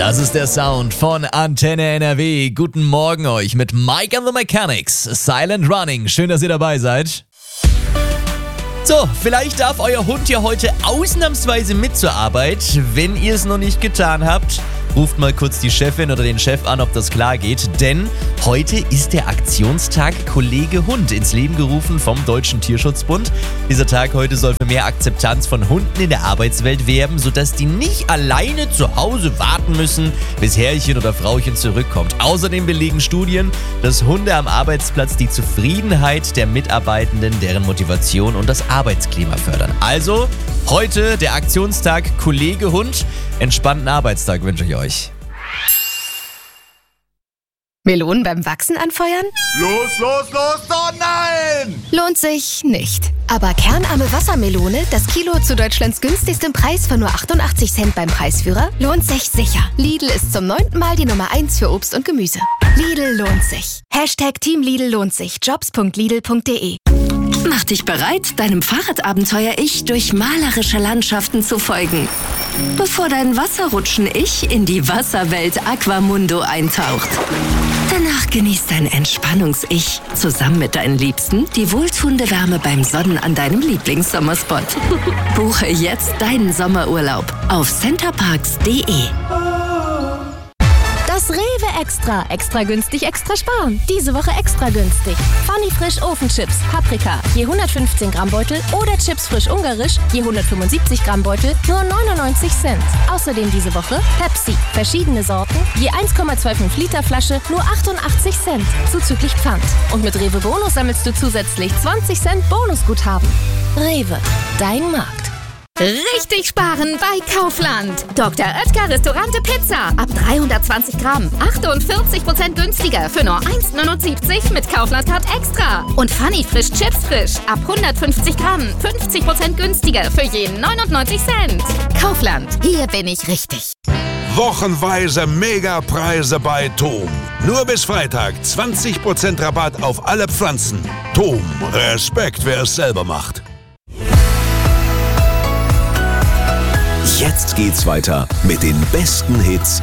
Das ist der Sound von Antenne NRW. Guten Morgen euch mit Mike and the Mechanics. Silent Running. Schön, dass ihr dabei seid. So, vielleicht darf euer Hund ja heute ausnahmsweise mit zur Arbeit. Wenn ihr es noch nicht getan habt, ruft mal kurz die Chefin oder den Chef an, ob das klar geht. Denn heute ist der Aktionstag Kollege Hund ins Leben gerufen vom Deutschen Tierschutzbund. Dieser Tag heute soll für mehr Akzeptanz von Hunden in der Arbeitswelt werben, sodass die nicht alleine zu Hause warten müssen, bis Herrchen oder Frauchen zurückkommt. Außerdem belegen Studien, dass Hunde am Arbeitsplatz die Zufriedenheit der Mitarbeitenden, deren Motivation und das Arbeitsklima fördern. Also heute der Aktionstag Kollege Hund. Entspannten Arbeitstag wünsche ich euch. Melonen beim Wachsen anfeuern? Los, oh nein! Lohnt sich nicht. Aber kernarme Wassermelone, das Kilo zu Deutschlands günstigstem Preis von nur 88 Cent beim Preisführer, lohnt sich sicher. Lidl ist zum 9. Mal die Nummer 1 für Obst und Gemüse. Lidl lohnt sich. #Team Lidl lohnt sich. Jobs.lidl.de. Mach dich bereit, deinem Fahrradabenteuer-Ich durch malerische Landschaften zu folgen. Bevor dein Wasserrutschen-Ich in die Wasserwelt Aquamundo eintaucht. Danach genießt dein Entspannungs-Ich zusammen mit deinen Liebsten die wohltuende Wärme beim Sonnen an deinem Lieblingssommerspot. Buche jetzt deinen Sommerurlaub auf centerparks.de. Das Rewe Extra. Extra günstig, extra sparen. Diese Woche extra günstig. Funny Frisch Ofenchips, Paprika, je 115 Gramm Beutel oder Chips frisch ungarisch, je 175 Gramm Beutel, nur 99 Cent. Außerdem diese Woche Pepsi, verschiedene Sorten, je 1,25 Liter Flasche, nur 88 Cent, zuzüglich Pfand. Und mit Rewe Bonus sammelst du zusätzlich 20 Cent Bonusguthaben. Rewe, dein Markt. Richtig sparen bei Kaufland. Dr. Oetker Restaurante Pizza. Ab 320 Gramm. 48% günstiger für nur 1,79 mit Kaufland-Card Extra. Und Funny Frisch Chips Frisch. Ab 150 Gramm. 50% günstiger für jeden 99 Cent. Kaufland. Hier bin ich richtig. Wochenweise Megapreise bei Tom. Nur bis Freitag 20% Rabatt auf alle Pflanzen. Tom, Respekt, wer es selber macht. Jetzt geht's weiter mit den besten Hits